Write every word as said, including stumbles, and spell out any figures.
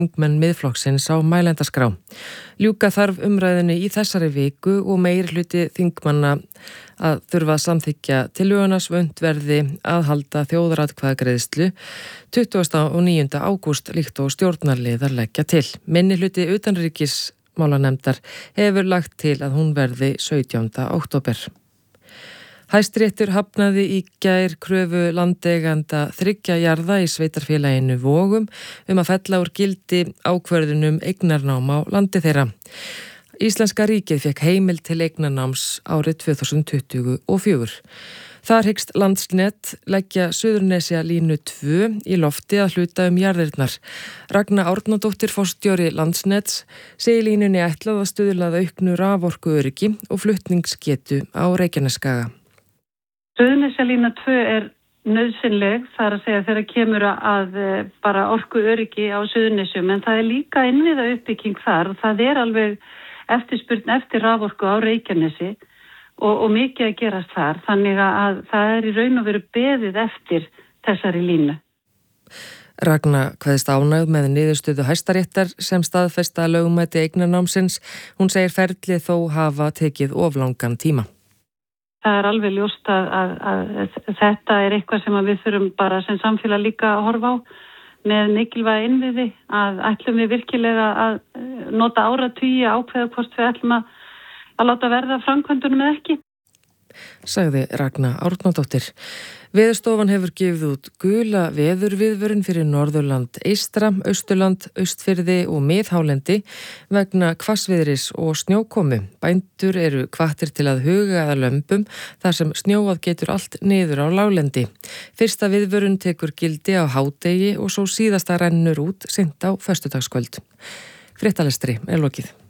þingmenn Miðflokksins á mælendaskrá. Ljúka þarf umræðinni í þessari viku og meirihluti þingmanna að þurfa að samþykkja tillöguna svo unnt verði að halda þjóðaratkvæðagreiðslu tuttugasta og níunda ágúst líkt og stjórnarliðar leggja til. Minnihluti utanríkismálanefndar hefur lagt til að hún verði sautjánda október. Hæstiréttur hafnaði í gær kröfu landeiganda þriggja jarða í sveitarfélaginu Vogum um að fella úr gildi ákvörðunum eignarnám á landi þeirra. Íslenska ríkið fékk heimild til eignarnáms árið tvö þúsund tuttugu og fjögur. Þar hyggst Landsnet leggja Suðurnesja línu tvö í lofti að hluta um jarðirnar. Ragna Árnadóttir forstjóri Landsnets segir línunni ætlað að stuðla að auknu raforkuöryggi og flutningsgetu á Reykjanesskaga. Suðurnesjalína tvö er nauðsynleg, það er að segja þegar kemur að bara orku öryggi á Suðurnesjum, en það er líka innviða uppbygging þar og það er alveg eftirspurn eftir raforku á Reykjanesi og, og mikið að gerast þar, þannig að það er í raun og veru beðið eftir þessari línu. Ragna kveðst ánægð með niðurstöðu Hæstaréttar sem staðfesta lögmæti eignarnámsins. Hún segir ferlið þó hafa tekið of langan tíma. Það er alveg ljóst að, að, að þetta er eitthvað sem við þurfum bara sem samfélag líka að horfa á með mikilvæga innviði, að ætlum við virkilega að nota áratugi að ákveða hvort við ætlum að, að láta verða framkvæmdunum eða ekki. Sagði Ragna Árnadóttir. Veðurstofan hefur gefið út gula veðurviðvörun fyrir Norðurland eystra, Austurland, Austfirði og Miðhálendi vegna hvassviðris og snjókomu. Bændur eru hvattir til að huga að lömbum þar sem snjóað getur allt niður á láglendi. Fyrsta viðvörun tekur gildi á hádegi og svo síðasta rennur út seint á föstudagskvöld. Fréttalestri er lokið.